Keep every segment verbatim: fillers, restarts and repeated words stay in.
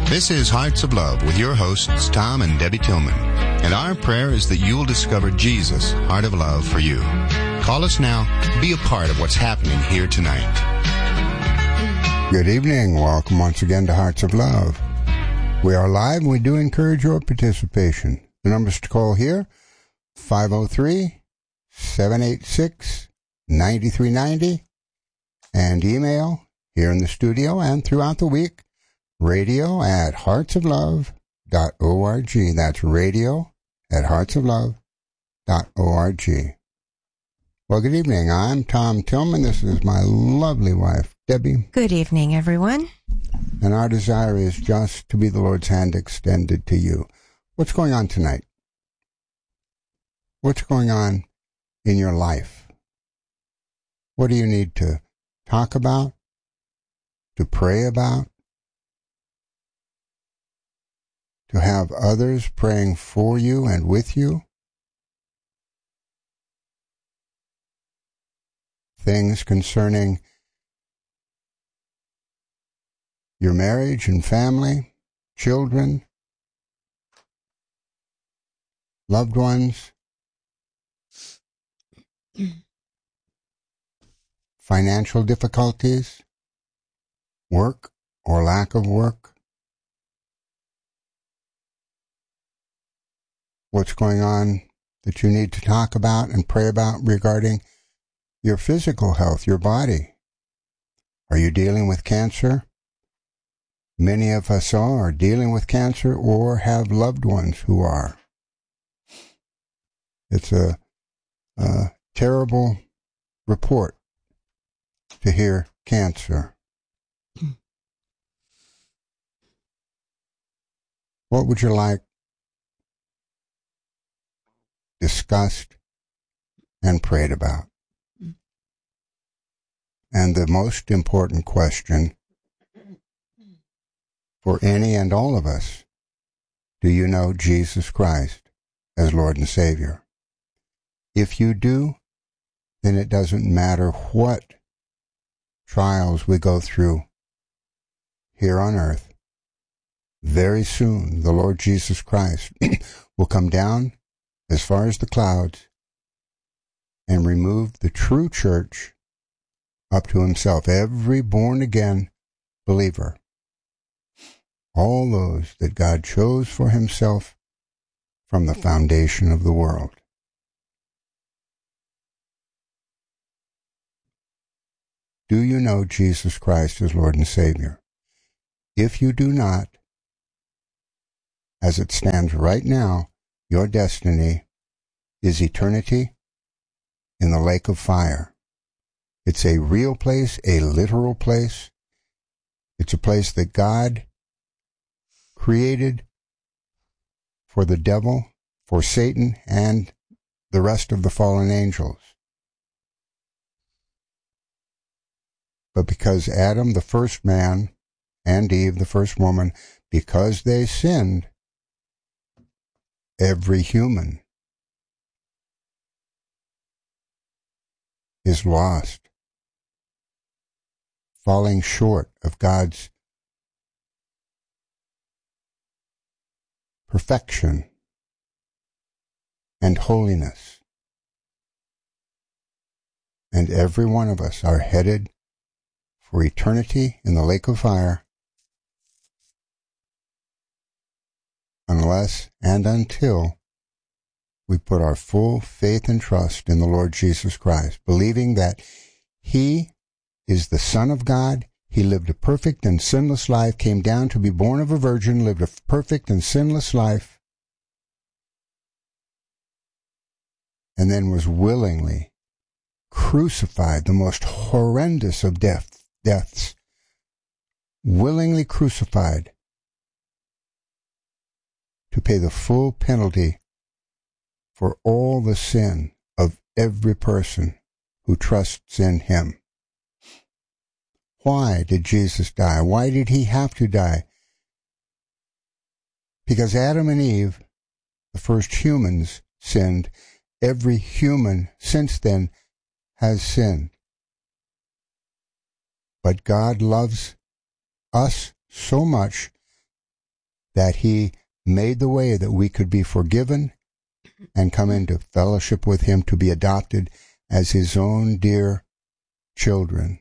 This is Hearts of Love with your hosts, Tom and Debbie Tillman. And our prayer is that you will discover Jesus' heart of love for you. Call us now. Be a part of what's happening here tonight. Good evening. Welcome once again to Hearts of Love. We are live and we do encourage your participation. The numbers to call here, five oh three, seven eight six, nine three nine oh, and email here in the studio and throughout the week, radio at hearts of love dot org. That's radio at hearts of love dot org. Well, good evening. I'm Tom Tillman. This is my lovely wife, Debbie. Good evening, everyone. And our desire is just to be the Lord's hand extended to you. What's going on tonight? What's going on in your life? What do you need to talk about? To pray about? To have others praying for you and with you? Things concerning your marriage and family, children, loved ones, financial difficulties, work or lack of work. What's going on that you need to talk about and pray about regarding your physical health, your body? Are you dealing with cancer? Many of us are dealing with cancer or have loved ones who are. It's a, a terrible report to hear cancer. What would you like discussed and prayed about? And the most important question for any and all of us, do you know Jesus Christ as Lord and Savior? If you do, then it doesn't matter what trials we go through here on earth. Very soon, the Lord Jesus Christ will come down as far as the clouds and remove the true church up to himself, every born-again believer. All those that God chose for himself from the foundation of the world. Do you know Jesus Christ as Lord and Savior? If you do not, as it stands right now, your destiny is eternity in the lake of fire. It's a real place, a literal place. It's a place that God created for the devil, for Satan, and the rest of the fallen angels. But because Adam, the first man, and Eve, the first woman, because they sinned, every human is lost, falling short of God's perfection and holiness. And every one of us are headed for eternity in the lake of fire unless and until we put our full faith and trust in the Lord Jesus Christ, believing that he is the Son of God. He lived a perfect and sinless life, came down to be born of a virgin, lived a perfect and sinless life, and then was willingly crucified, the most horrendous of death, deaths, willingly crucified to pay the full penalty for all the sin of every person who trusts in him. Why did Jesus die? Why did he have to die? Because Adam and Eve, the first humans, sinned. Every human since then has sinned. But God loves us so much that he made the way that we could be forgiven and come into fellowship with him, to be adopted as his own dear children.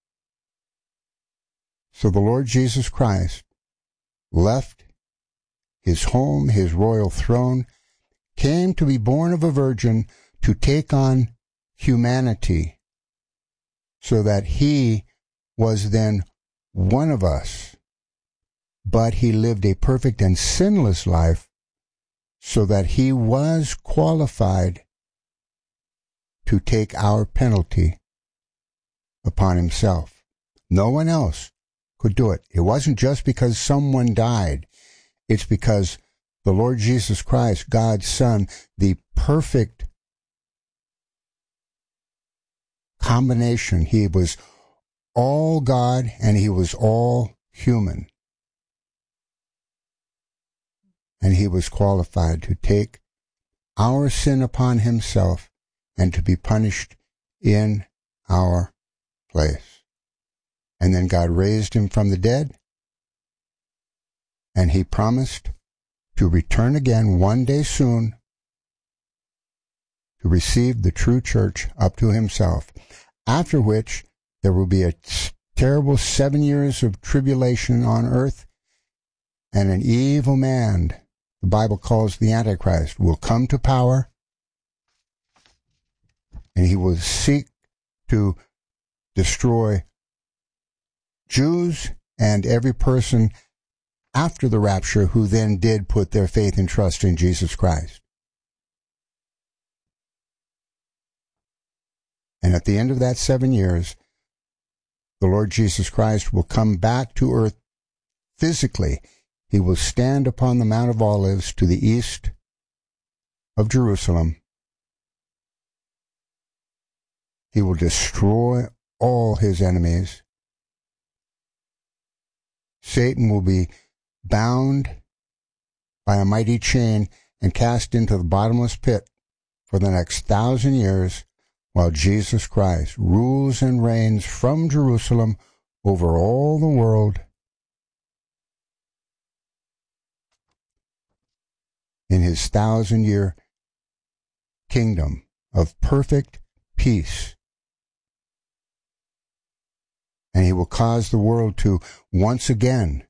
So the Lord Jesus Christ left his home, his royal throne, came to be born of a virgin, to take on humanity, so that he was then one of us. But he lived a perfect and sinless life, so that he was qualified to take our penalty upon himself. No one else could do it. It wasn't just because someone died. It's because the Lord Jesus Christ, God's Son, the perfect combination. He was all God and he was all human. And he was qualified to take our sin upon himself and to be punished in our place. And then God raised him from the dead, and he promised to return again one day soon to receive the true church up to himself, after which there will be a terrible seven years of tribulation on earth, and an evil man, the Bible calls the Antichrist, will come to power, and he will seek to destroy Jews and every person after the rapture who then did put their faith and trust in Jesus Christ. And at the end of that seven years, the Lord Jesus Christ will come back to earth physically. He will stand upon the Mount of Olives to the east of Jerusalem. He will destroy all his enemies. Satan will be bound by a mighty chain and cast into the bottomless pit for the next thousand years, while Jesus Christ rules and reigns from Jerusalem over all the world in his thousand-year kingdom of perfect peace. And he will cause the world to once again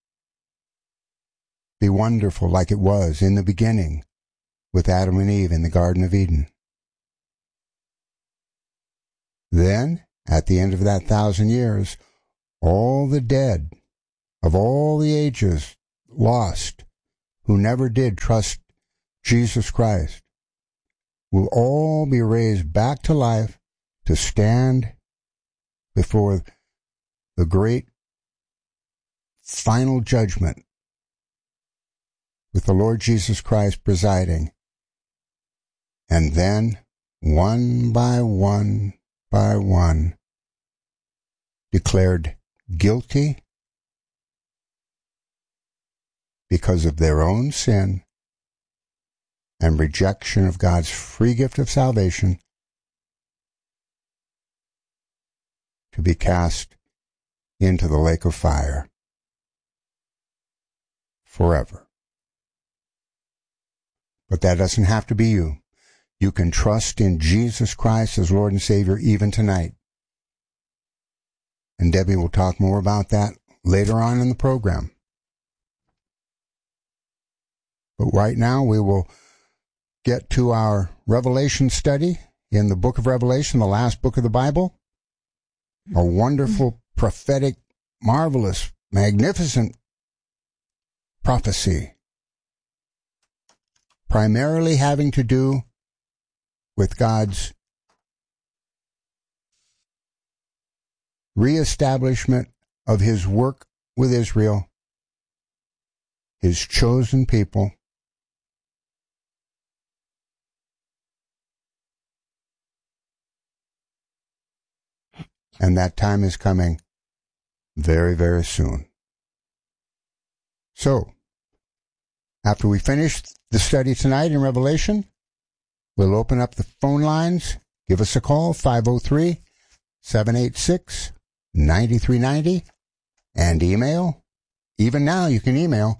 be wonderful like it was in the beginning with Adam and Eve in the Garden of Eden. Then, at the end of that thousand years, all the dead of all the ages lost, who never did trust Jesus Christ, will all be raised back to life to stand before the great final judgment with the Lord Jesus Christ presiding. And then, one by one by one, declared guilty because of their own sin and rejection of God's free gift of salvation, to be cast into the lake of fire forever. But that doesn't have to be you. You can trust in Jesus Christ as Lord and Savior even tonight. And Debbie will talk more about that later on in the program. But right now we will get to our Revelation study in the book of Revelation, the last book of the Bible. A wonderful, prophetic, marvelous, magnificent prophecy, primarily having to do with God's reestablishment of his work with Israel, his chosen people, and that time is coming very, very soon. So, after we finish the study tonight in Revelation, we'll open up the phone lines. Give us a call, five oh three, seven eight six, nine three nine oh, and email. Even now, you can email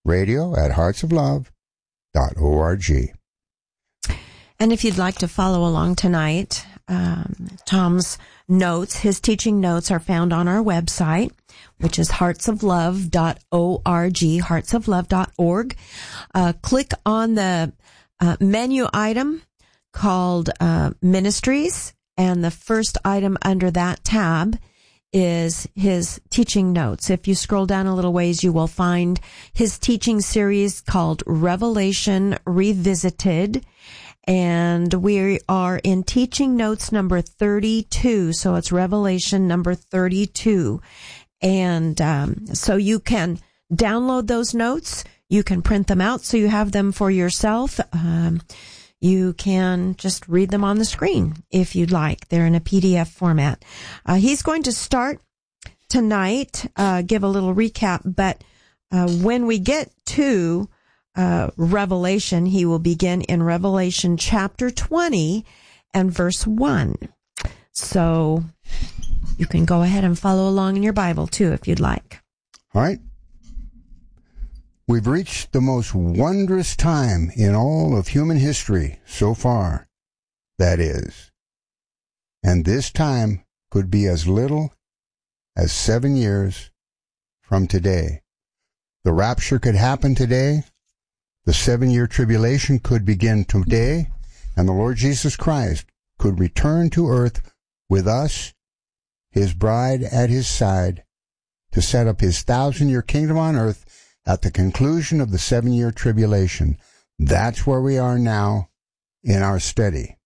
radio at hearts of love dot org. And if you'd like to follow along tonight, um, Tom's notes, his teaching notes are found on our website, which is hearts of love dot org, hearts of love dot org. Uh, click on the uh, menu item called uh, Ministries, and the first item under that tab is his teaching notes. If you scroll down a little ways, you will find his teaching series called Revelation Revisited. And we are in teaching notes number thirty-two. So it's Revelation number thirty-two. And um, so you can download those notes. You can print them out so you have them for yourself. Um, you can just read them on the screen if you'd like. They're in a P D F format. Uh, he's going to start tonight, uh, give a little recap, but uh, when we get to uh, Revelation, he will begin in Revelation chapter twenty and verse one. So you can go ahead and follow along in your Bible too if you'd like. All right. We've reached the most wondrous time in all of human history so far, that is. And this time could be as little as seven years from today. The rapture could happen today. The seven-year tribulation could begin today. And the Lord Jesus Christ could return to earth with us, his bride at his side, to set up his thousand-year kingdom on earth at the conclusion of the seven-year tribulation. That's where we are now in our study.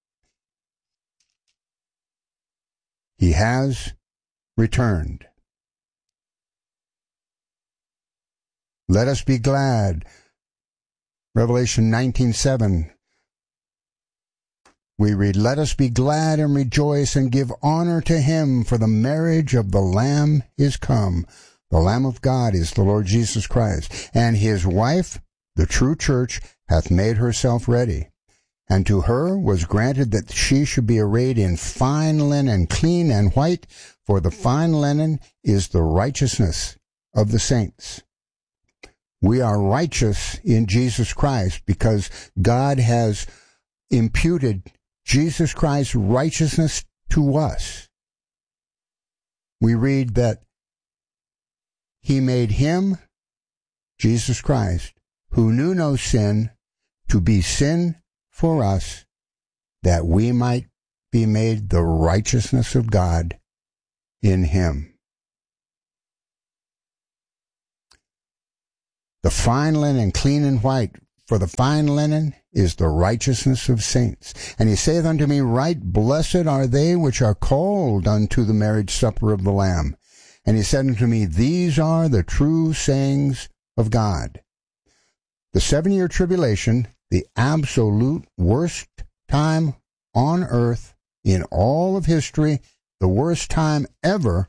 He has returned. Let us be glad. Revelation nineteen seven. We read, "Let us be glad and rejoice and give honor to him, for the marriage of the Lamb is come." The Lamb of God is the Lord Jesus Christ, and his wife, the true church, hath made herself ready. And to her was granted that she should be arrayed in fine linen, clean and white, for the fine linen is the righteousness of the saints. We are righteous in Jesus Christ because God has imputed Jesus Christ's righteousness to us. We read that he made him, Jesus Christ, who knew no sin, to be sin for us, that we might be made the righteousness of God in him. The fine linen, clean and white, for the fine linen is the righteousness of saints. And he saith unto me, Right blessed are they which are called unto the marriage supper of the Lamb. And he said unto me, These are the true sayings of God. The seven-year tribulation, the absolute worst time on earth in all of history, the worst time ever,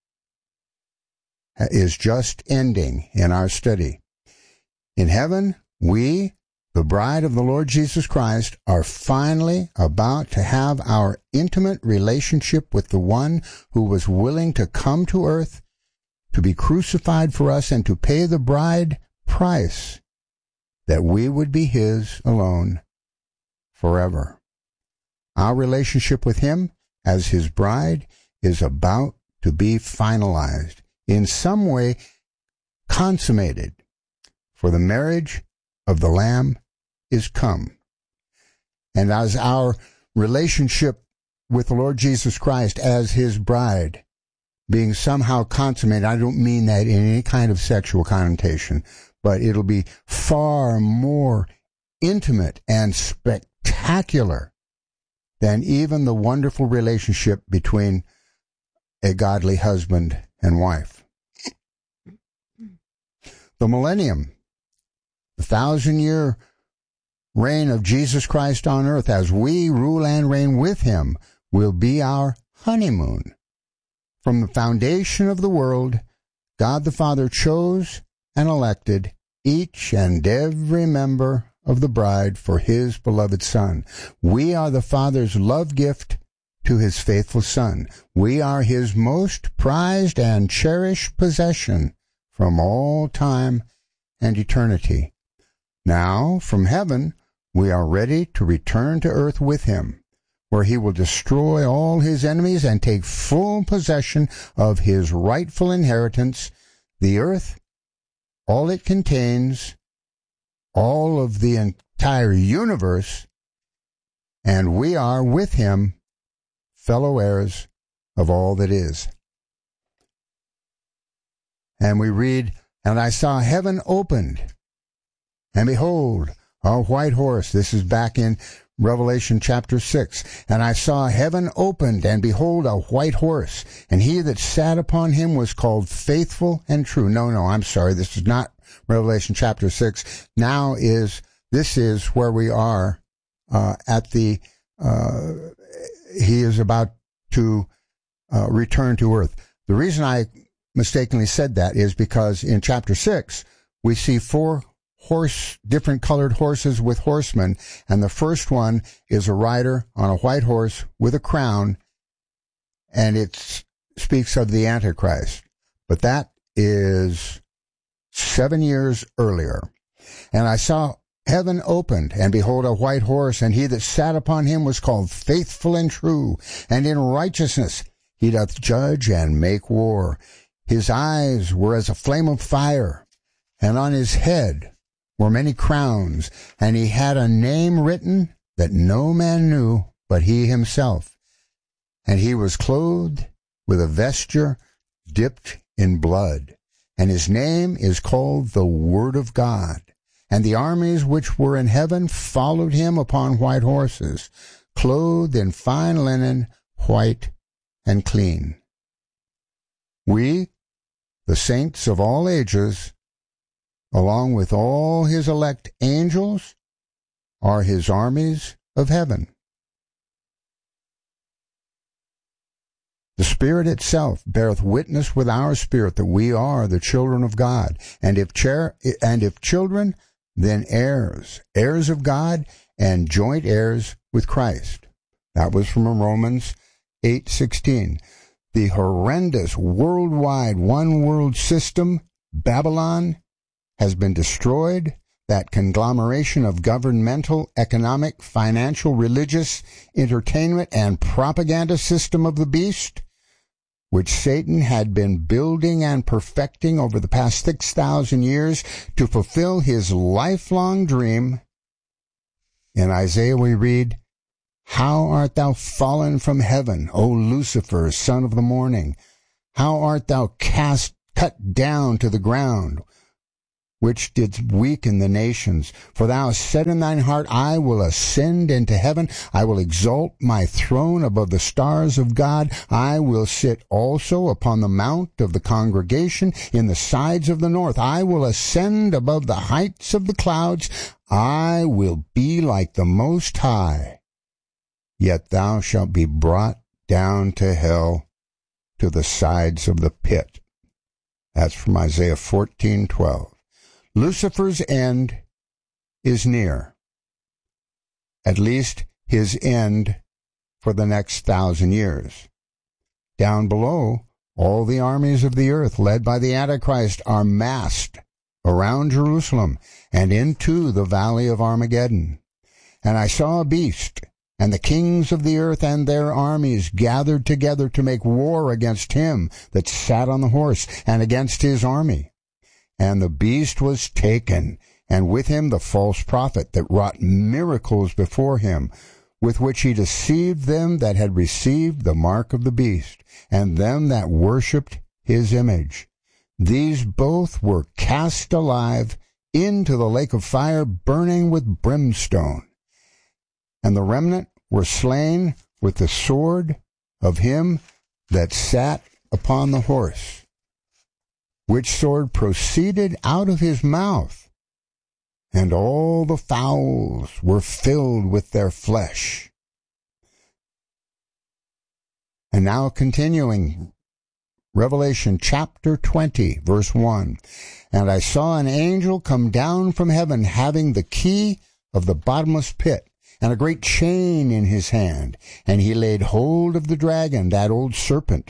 is just ending in our study. In heaven, we, the bride of the Lord Jesus Christ, are finally about to have our intimate relationship with the one who was willing to come to earth, to be crucified for us, and to pay the bride price that we would be his alone forever. Our relationship with him as his bride is about to be finalized, in some way consummated, for the marriage of the Lamb is come. And as our relationship with the Lord Jesus Christ as his bride being somehow consummated, I don't mean that in any kind of sexual connotation, but it'll be far more intimate and spectacular than even the wonderful relationship between a godly husband and wife. The millennium, the thousand-year reign of Jesus Christ on earth as we rule and reign with him, will be our honeymoon. From the foundation of the world, God the Father chose and elected each and every member of the bride for his beloved Son. We are the Father's love gift to his faithful Son. We are his most prized and cherished possession from all time and eternity. Now, from heaven, we are ready to return to earth with him, where he will destroy all his enemies and take full possession of his rightful inheritance, the earth, all it contains, all of the entire universe, and we are with him fellow heirs of all that is. And we read, and I saw heaven opened, and behold, a white horse. This is back in Revelation chapter six. And I saw heaven opened, and behold, a white horse. And he that sat upon him was called Faithful and True. No, no, I'm sorry. This is not Revelation chapter six. Now is, this is where we are uh, at the, uh, he is about to uh, return to earth. The reason I mistakenly said that is because in chapter six, we see four horse, different colored horses with horsemen, and the first one is a rider on a white horse with a crown, and it speaks of the Antichrist. But that is seven years earlier. And I saw heaven opened, and behold, a white horse, and he that sat upon him was called Faithful and True, and in righteousness he doth judge and make war. His eyes were as a flame of fire, and on his head were many crowns, and he had a name written that no man knew but he himself. And he was clothed with a vesture dipped in blood, and his name is called the Word of God. And the armies which were in heaven followed him upon white horses, clothed in fine linen, white and clean. We, the saints of all ages, along with all his elect angels, are his armies of heaven. The Spirit itself beareth witness with our spirit that we are the children of God, and if chair, and if children, then heirs, heirs of God, and joint heirs with Christ. That was from Romans eight sixteen. The horrendous worldwide one-world system, Babylon, has been destroyed. That conglomeration of governmental, economic, financial, religious, entertainment, and propaganda system of the beast, which Satan had been building and perfecting over the past six thousand years to fulfill his lifelong dream. In Isaiah we read, How art thou fallen from heaven, O Lucifer, son of the morning? How art thou cast, cut down to the ground, which didst weaken the nations? For thou hast said in thine heart, I will ascend into heaven. I will exalt my throne above the stars of God. I will sit also upon the mount of the congregation in the sides of the north. I will ascend above the heights of the clouds. I will be like the Most High. Yet thou shalt be brought down to hell, to the sides of the pit. That's from Isaiah fourteen twelve. Lucifer's end is near, at least his end for the next thousand years. Down below, all the armies of the earth, led by the Antichrist, are massed around Jerusalem and into the valley of Armageddon. And I saw a beast, and the kings of the earth and their armies gathered together to make war against him that sat on the horse and against his army. And the beast was taken, and with him the false prophet that wrought miracles before him, with which he deceived them that had received the mark of the beast, and them that worshipped his image. These both were cast alive into the lake of fire, burning with brimstone. And the remnant were slain with the sword of him that sat upon the horse, which sword proceeded out of his mouth, and all the fowls were filled with their flesh. And now continuing, Revelation chapter twenty, verse one. And I saw an angel come down from heaven, having the key of the bottomless pit, and a great chain in his hand. And he laid hold of the dragon, that old serpent,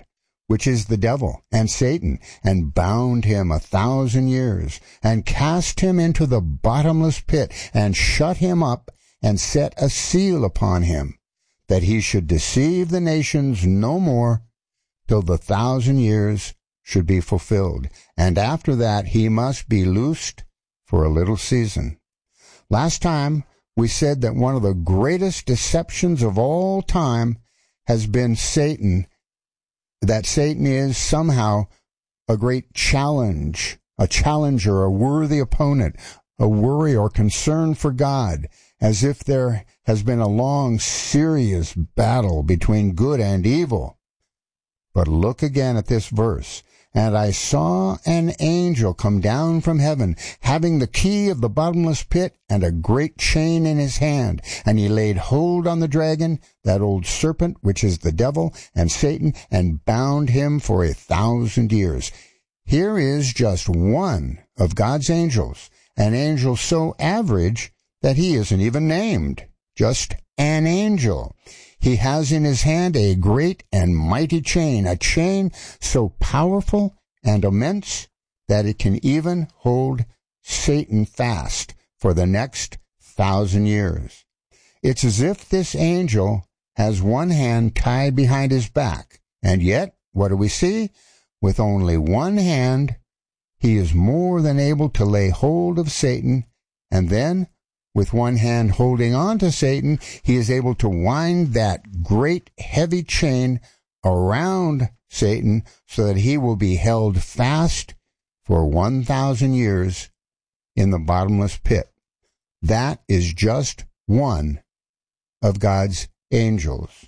which is the devil and Satan, and bound him a thousand years, and cast him into the bottomless pit, and shut him up, and set a seal upon him, that he should deceive the nations no more, till the thousand years should be fulfilled. And after that he must be loosed for a little season. Last time we said that one of the greatest deceptions of all time has been Satan, that Satan is somehow a great challenge, a challenger, a worthy opponent, a worry or concern for God, as if there has been a long, serious battle between good and evil. But look again at this verse. And I saw an angel come down from heaven, having the key of the bottomless pit and a great chain in his hand. And he laid hold on the dragon, that old serpent, which is the devil and Satan, and bound him for a thousand years. Here is just one of God's angels, an angel so average that he isn't even named, just an angel. He has in his hand a great and mighty chain, a chain so powerful and immense that it can even hold Satan fast for the next thousand years. It's as if this angel has one hand tied behind his back, and yet, what do we see? With only one hand, he is more than able to lay hold of Satan, and then, with one hand holding on to Satan, he is able to wind that great heavy chain around Satan so that he will be held fast for one thousand years in the bottomless pit. That is just one of God's angels.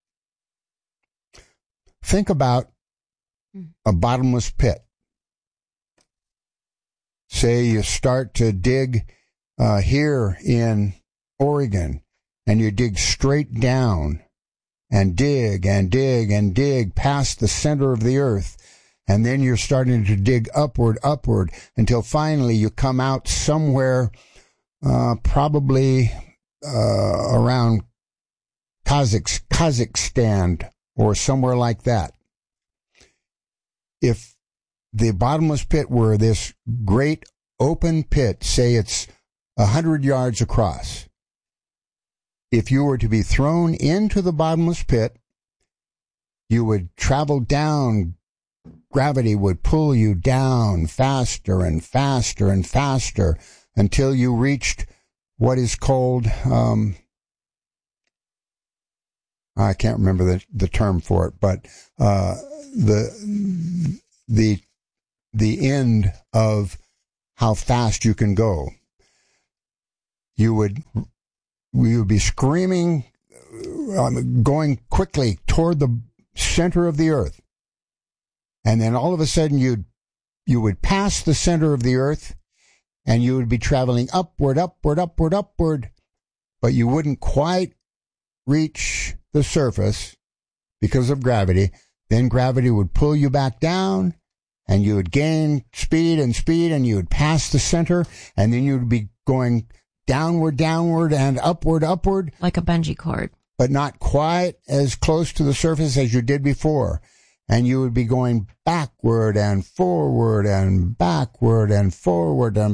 Think about a bottomless pit. Say you start to dig Uh, here in Oregon, and you dig straight down and dig and dig and dig past the center of the earth, and then you're starting to dig upward, upward, until finally you come out somewhere uh, probably uh, around Kazakh, Kazakhstan or somewhere like that. If the bottomless pit were this great open pit, say it's a hundred yards across. If you were to be thrown into the bottomless pit, you would travel down. Gravity would pull you down faster and faster and faster until you reached what is called, um, I can't remember the, the term for it, but uh, the the the end of how fast you can go. You would, you would be screaming, um, going quickly toward the center of the earth. And then all of a sudden you'd, you would pass the center of the earth, and you would be traveling upward, upward, upward, upward, but you wouldn't quite reach the surface because of gravity. Then gravity would pull you back down, and you would gain speed and speed, and you would pass the center, and then you would be going downward, downward, and upward, upward. Like a bungee cord. But not quite as close to the surface as you did before. And you would be going backward and forward and backward and forward and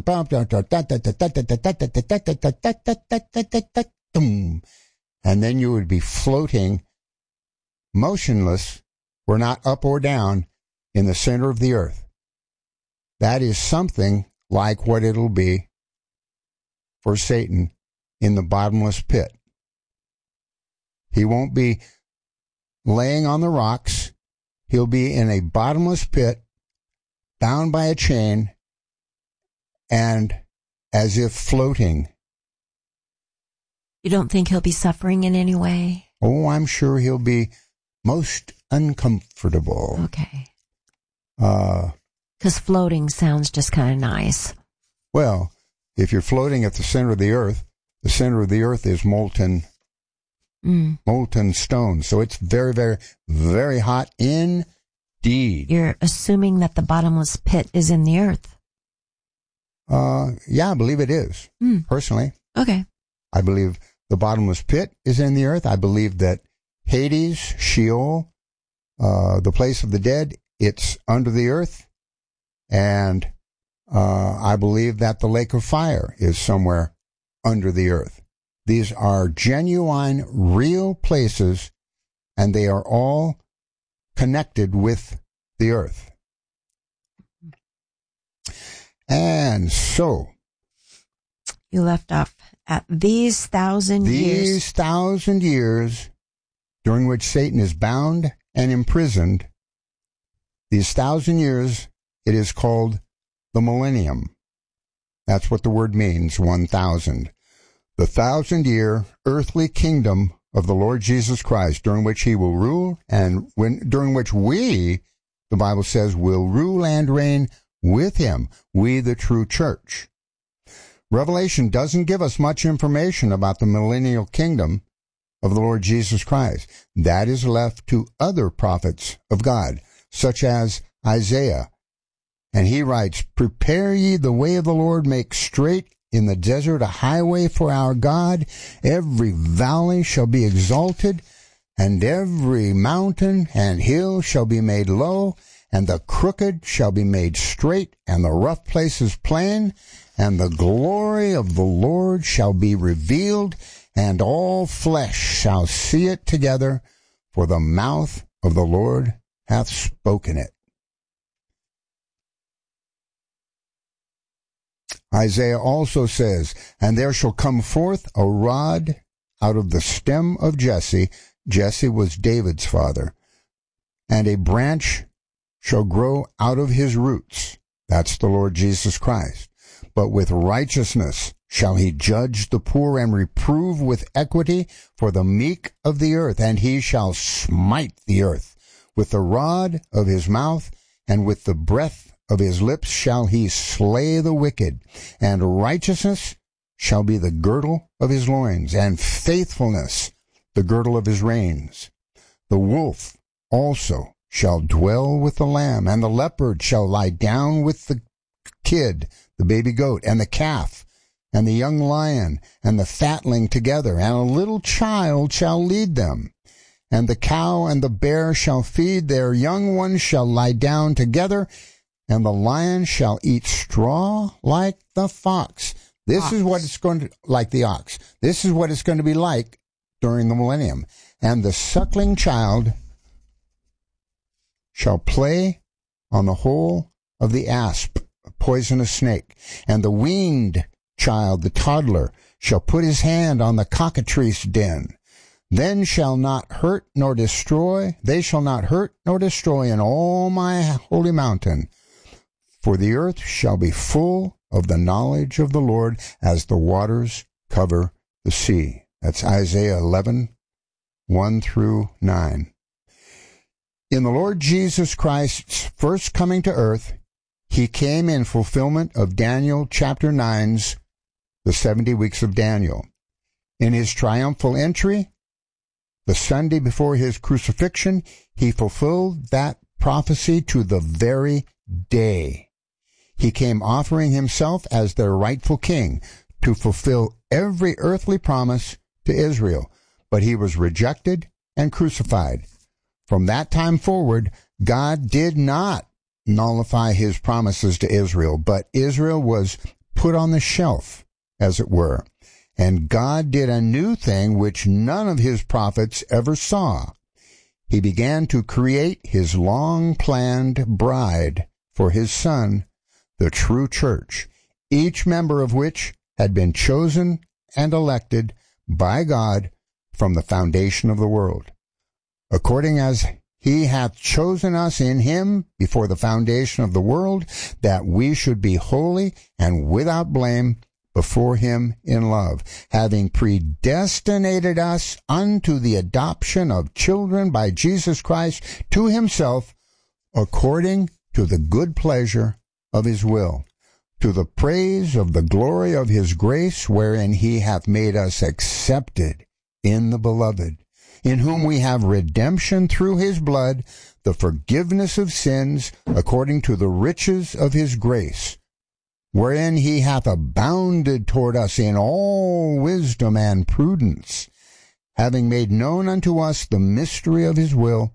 and then you would be floating motionless, or not up or down, in the center of the earth. That is something like what it'll be for Satan in the bottomless pit. He won't be laying on the rocks. He'll be in a bottomless pit, bound by a chain, and as if floating. You don't think he'll be suffering in any way? Oh, I'm sure he'll be most uncomfortable. Okay. Uh, Because floating sounds just kind of nice. Well, if you're floating at the center of the earth, the center of the earth is molten, mm. molten stone. So it's very, very, very hot indeed. You're assuming that the bottomless pit is in the earth. Uh, yeah, I believe it is, mm. personally. Okay. I believe the bottomless pit is in the earth. I believe that Hades, Sheol, uh, the place of the dead, it's under the earth. And uh, I believe that the lake of fire is somewhere under the earth. These are genuine, real places, and they are all connected with the earth. And so, you left off at these thousand these years. These thousand years during which Satan is bound and imprisoned, these thousand years, it is called the millennium. That's what the word means, one thousand. The thousand-year earthly kingdom of the Lord Jesus Christ, during which he will rule, and when during which we, the Bible says, will rule and reign with him, we the true church. Revelation doesn't give us much information about the millennial kingdom of the Lord Jesus Christ. That is left to other prophets of God, such as Isaiah. And he writes, "Prepare ye the way of the Lord, make straight in the desert a highway for our God. Every valley shall be exalted, and every mountain and hill shall be made low, and the crooked shall be made straight, and the rough places plain, and the glory of the Lord shall be revealed, and all flesh shall see it together, for the mouth of the Lord hath spoken it." Isaiah also says, "And there shall come forth a rod out of the stem of Jesse." Jesse was David's father. "And a branch shall grow out of his roots." That's the Lord Jesus Christ. "But with righteousness shall he judge the poor, and reprove with equity for the meek of the earth. And he shall smite the earth with the rod of his mouth, and with the breath of his lips shall he slay the wicked. And righteousness shall be the girdle of his loins, and faithfulness the girdle of his reins. The wolf also shall dwell with the lamb, and the leopard shall lie down with the kid, the baby goat, and the calf, and the young lion, and the fatling together, and a little child shall lead them. And the cow and the bear shall feed, their young ones shall lie down together, and the lion shall eat straw like the fox. This ox. is what it's going to, like the ox. This is what it's going to be like during the millennium. And the suckling child shall play on the hole of the asp, a poisonous snake. And the weaned child, the toddler, shall put his hand on the cockatrice den. Then shall not hurt nor destroy, they shall not hurt nor destroy in all my holy mountain. For the earth shall be full of the knowledge of the Lord as the waters cover the sea. That's Isaiah eleven, one through nine. In the Lord Jesus Christ's first coming to earth, he came in fulfillment of Daniel chapter nine's the seventy weeks of Daniel. In his triumphal entry, the Sunday before his crucifixion, he fulfilled that prophecy to the very day. He came offering himself as their rightful king to fulfill every earthly promise to Israel, but he was rejected and crucified. From that time forward, God did not nullify his promises to Israel, but Israel was put on the shelf, as it were. And God did a new thing which none of his prophets ever saw. He began to create his long-planned bride for his son, the true church, each member of which had been chosen and elected by God from the foundation of the world. According as he hath chosen us in him before the foundation of the world, that we should be holy and without blame before him in love, having predestinated us unto the adoption of children by Jesus Christ to himself, according to the good pleasure of his will, to the praise of the glory of his grace, wherein he hath made us accepted in the beloved, in whom we have redemption through his blood, the forgiveness of sins, according to the riches of his grace, wherein he hath abounded toward us in all wisdom and prudence, having made known unto us the mystery of his will,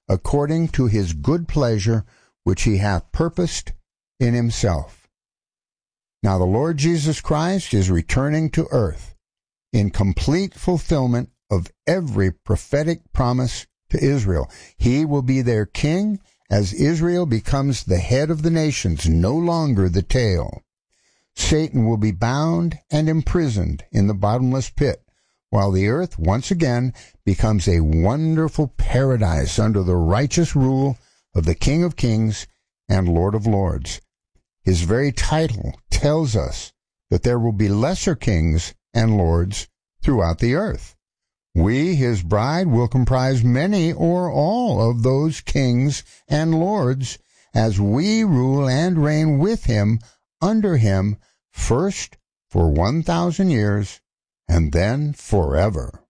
according to his good pleasure, which he hath purposed in himself. Now the Lord Jesus Christ is returning to earth in complete fulfillment of every prophetic promise to Israel. He will be their king as Israel becomes the head of the nations, no longer the tail. Satan will be bound and imprisoned in the bottomless pit, while the earth once again becomes a wonderful paradise under the righteous rule of the King of Kings and Lord of Lords. His very title tells us that there will be lesser kings and lords throughout the earth. We, his bride, will comprise many or all of those kings and lords as we rule and reign with him, under him, first for one thousand years, and then forever.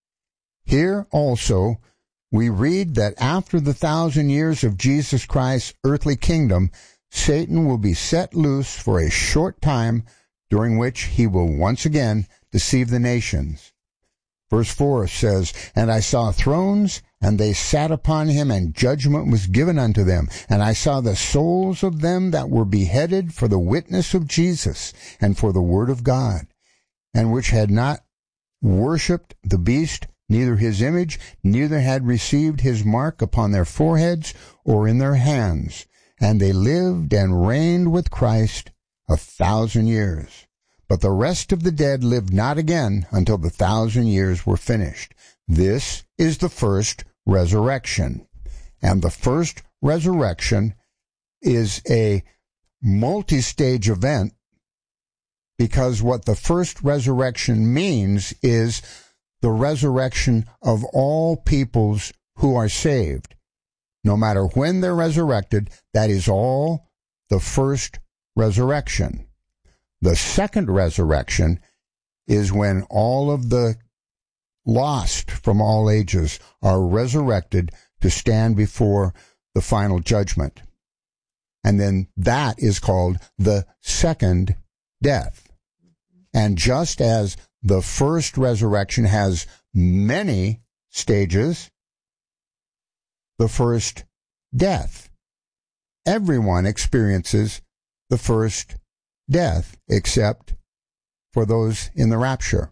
Here also we read that after the thousand years of Jesus Christ's earthly kingdom, Satan will be set loose for a short time, during which he will once again deceive the nations. Verse four says, And I saw thrones, and they sat upon him, and judgment was given unto them. And I saw the souls of them that were beheaded for the witness of Jesus, and for the word of God, and which had not worshipped the beast, neither his image, neither had received his mark upon their foreheads or in their hands. And they lived and reigned with Christ a thousand years. But the rest of the dead lived not again until the thousand years were finished. This is the first resurrection. And the first resurrection is a multi-stage event, because what the first resurrection means is the resurrection of all peoples who are saved. No matter when they're resurrected, that is all the first resurrection. The second resurrection is when all of the lost from all ages are resurrected to stand before the final judgment. And then that is called the second death. And just as the first resurrection has many stages, the first death, everyone experiences the first death except for those in the rapture.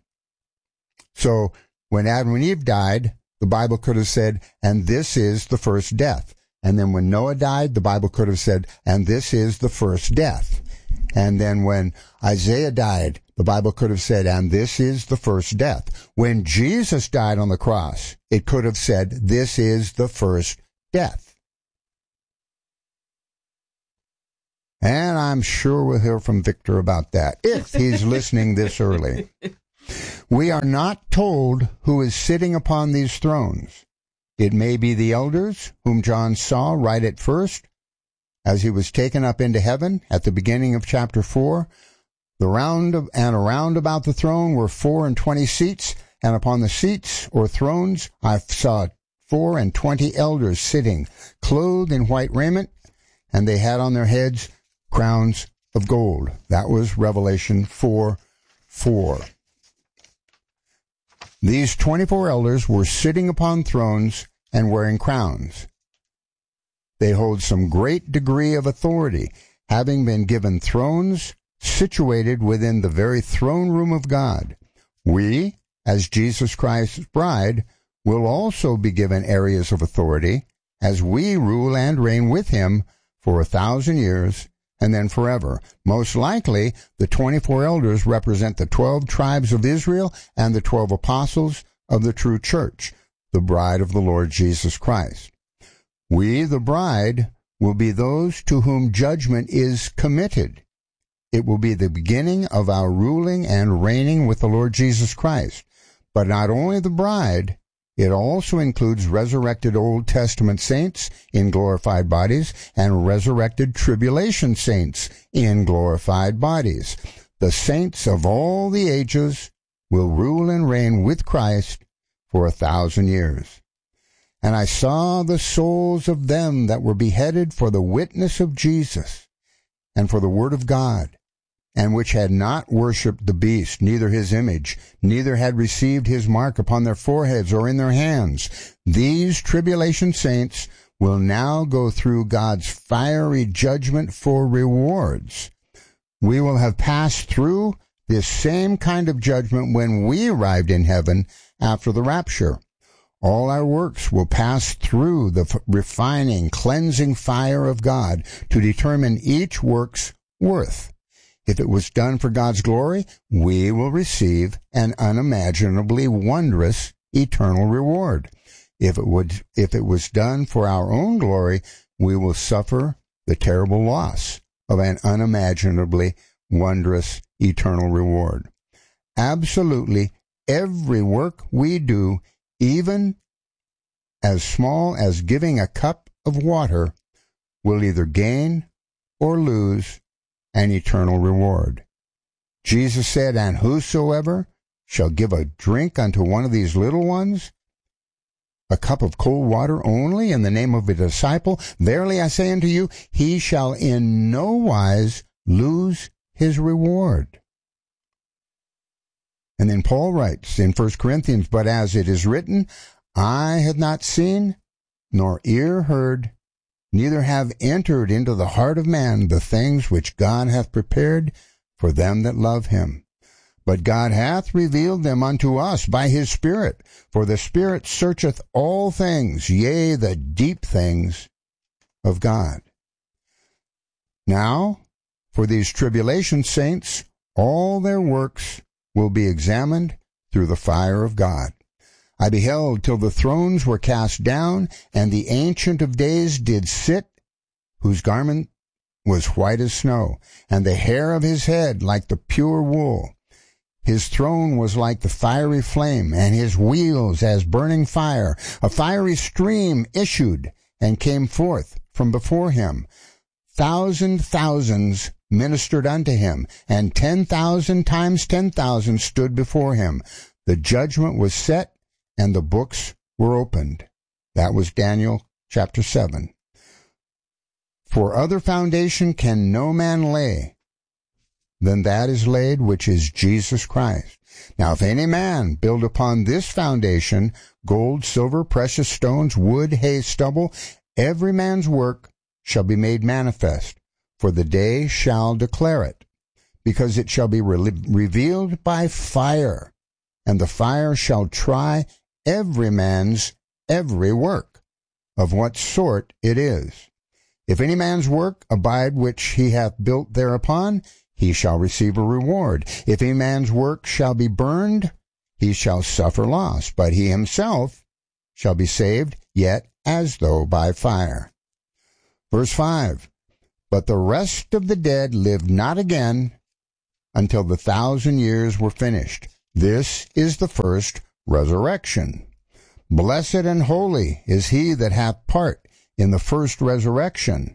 So when Adam and Eve died, the Bible could have said, and this is the first death. And then when Noah died, the Bible could have said, and this is the first death. And then when Isaiah died, the Bible could have said, and this is the first death. When Jesus died on the cross, it could have said, this is the first death. And I'm sure we'll hear from Victor about that, if he's listening this early. We are not told who is sitting upon these thrones. It may be the elders, whom John saw right at first, as he was taken up into heaven at the beginning of chapter four. The round of, and around about the throne were four and twenty seats, and upon the seats or thrones I saw four and twenty elders sitting, clothed in white raiment, and they had on their heads crowns of gold. That was Revelation four four. These twenty-four elders were sitting upon thrones and wearing crowns. They hold some great degree of authority, having been given thrones situated within the very throne room of God. We, as Jesus Christ's bride, will also be given areas of authority as we rule and reign with him for a thousand years and then forever. Most likely, the twenty-four elders represent the twelve tribes of Israel and the twelve apostles of the true church, the bride of the Lord Jesus Christ. We, the bride, will be those to whom judgment is committed. It will be the beginning of our ruling and reigning with the Lord Jesus Christ. But not only the bride, it also includes resurrected Old Testament saints in glorified bodies and resurrected tribulation saints in glorified bodies. The saints of all the ages will rule and reign with Christ for a thousand years. And I saw the souls of them that were beheaded for the witness of Jesus and for the word of God, and which had not worshipped the beast, neither his image, neither had received his mark upon their foreheads or in their hands. These tribulation saints will now go through God's fiery judgment for rewards. We will have passed through this same kind of judgment when we arrived in heaven after the rapture. All our works will pass through the refining, cleansing fire of God to determine each work's worth. If it was done for God's glory, we will receive an unimaginably wondrous eternal reward. If it would, if it was done for our own glory, we will suffer the terrible loss of an unimaginably wondrous eternal reward. Absolutely every work we do, even as small as giving a cup of water, will either gain or lose an eternal reward. Jesus said, "And whosoever shall give a drink unto one of these little ones, a cup of cold water only, in the name of a disciple, verily I say unto you, he shall in no wise lose his reward." And then Paul writes in First Corinthians, "But as it is written, eye hath not seen, nor ear heard, neither have entered into the heart of man the things which God hath prepared for them that love him. But God hath revealed them unto us by his Spirit. For the Spirit searcheth all things, yea, the deep things of God." Now, for these tribulation saints, all their works will be examined through the fire of God. "I beheld till the thrones were cast down, and the Ancient of Days did sit, whose garment was white as snow, and the hair of his head like the pure wool. His throne was like the fiery flame, and his wheels as burning fire. A fiery stream issued and came forth from before him. Thousand thousands ministered unto him, and ten thousand times ten thousand stood before him. The judgment was set, and the books were opened." That was Daniel chapter seven. "For other foundation can no man lay than that is laid, which is Jesus Christ. Now if any man build upon this foundation gold, silver, precious stones, wood, hay, stubble, every man's work shall be made manifest, for the day shall declare it, because it shall be re- revealed by fire, and the fire shall try every man's every work, of what sort it is. If any man's work abide which he hath built thereupon, he shall receive a reward. If any man's work shall be burned, he shall suffer loss, but he himself shall be saved, yet as though by fire." Verse five, "But the rest of the dead lived not again until the thousand years were finished. This is the first resurrection. Blessed and holy is he that hath part in the first resurrection.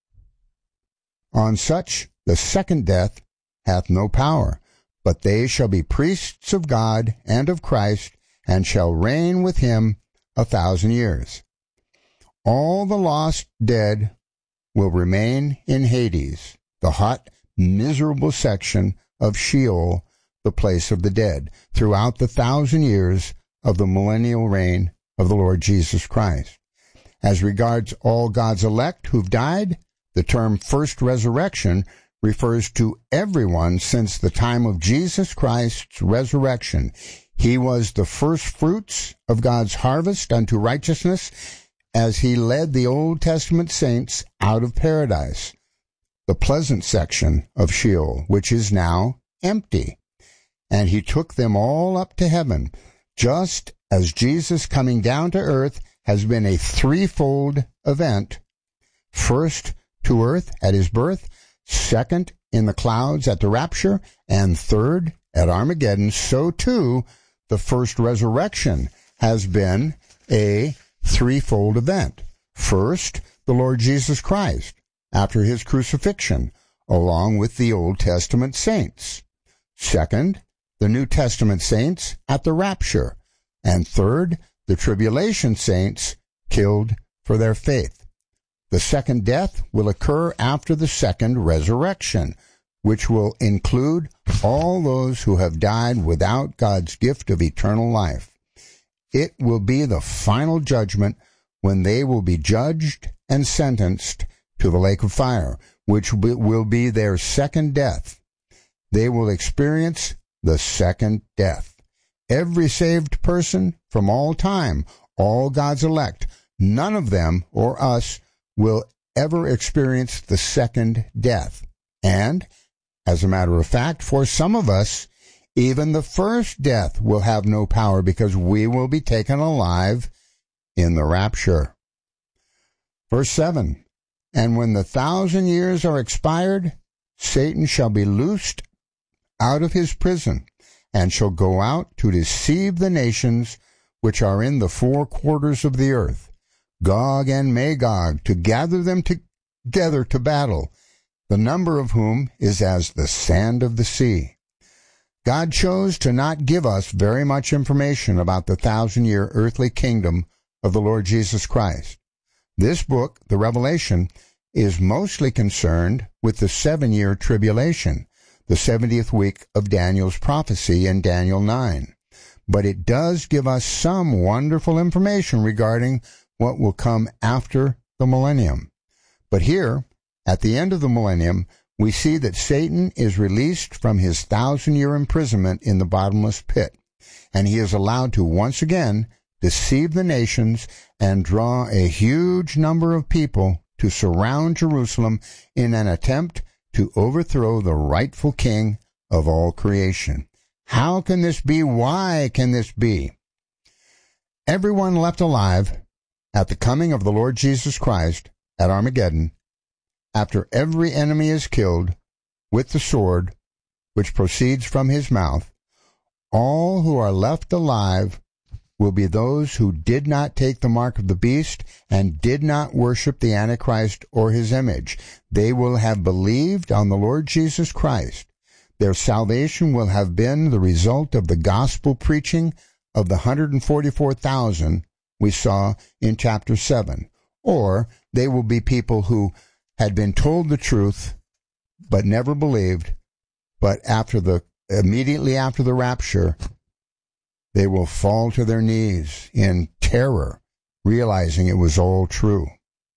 On such the second death hath no power, but they shall be priests of God and of Christ, and shall reign with him a thousand years. All the lost dead will remain in Hades, the hot, miserable section of Sheol, the place of the dead, throughout the thousand years of the millennial reign of the Lord Jesus Christ. As regards all God's elect who've died, the term first resurrection refers to everyone since the time of Jesus Christ's resurrection. He was the first fruits of God's harvest unto righteousness, as he led the Old Testament saints out of paradise, the pleasant section of Sheol, which is now empty. And he took them all up to heaven, just as Jesus coming down to earth has been a threefold event. First to earth at his birth, second in the clouds at the rapture, and third at Armageddon. So too the first resurrection has been a threefold event. First, the Lord Jesus Christ after his crucifixion, along with the Old Testament saints. Second, the New Testament saints at the rapture. And third, the tribulation saints killed for their faith. The second death will occur after the second resurrection, which will include all those who have died without God's gift of eternal life. It will be the final judgment when they will be judged and sentenced to the lake of fire, which will be their second death. They will experience the second death. Every saved person from all time, all God's elect, none of them or us will ever experience the second death. And, as a matter of fact, for some of us, even the first death will have no power because we will be taken alive in the rapture. Verse seven, and when the thousand years are expired, Satan shall be loosed out of his prison, and shall go out to deceive the nations which are in the four quarters of the earth, Gog and Magog, to gather them together to battle, the number of whom is as the sand of the sea. God chose to not give us very much information about the thousand-year earthly kingdom of the Lord Jesus Christ. This book, the Revelation, is mostly concerned with the seven-year tribulation, the seventieth week of Daniel's prophecy in Daniel nine. But it does give us some wonderful information regarding what will come after the millennium. But here, at the end of the millennium, we see that Satan is released from his thousand-year imprisonment in the bottomless pit, and he is allowed to once again deceive the nations and draw a huge number of people to surround Jerusalem in an attempt to overthrow the rightful king of all creation. How can this be? Why can this be? Everyone left alive at the coming of the Lord Jesus Christ at Armageddon, after every enemy is killed with the sword which proceeds from his mouth, all who are left alive will be those who did not take the mark of the beast and did not worship the Antichrist or his image. They will have believed on the Lord Jesus Christ. Their salvation will have been the result of the gospel preaching of the one hundred forty-four thousand we saw in chapter seven. Or they will be people who had been told the truth but never believed, but after the immediately after the rapture, they will fall to their knees in terror, realizing it was all true.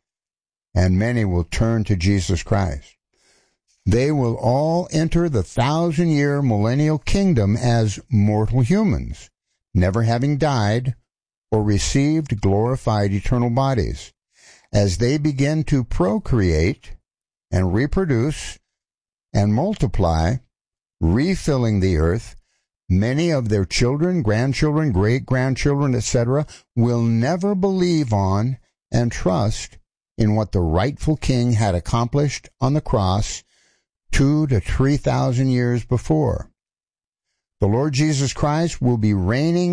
And many will turn to Jesus Christ. They will all enter the thousand-year millennial kingdom as mortal humans, never having died or received glorified eternal bodies. As they begin to procreate and reproduce and multiply, refilling the earth, many of their children, grandchildren, great-grandchildren, et cetera, will never believe on and trust in what the rightful king had accomplished on the cross two to three thousand years before. The Lord Jesus Christ will be reigning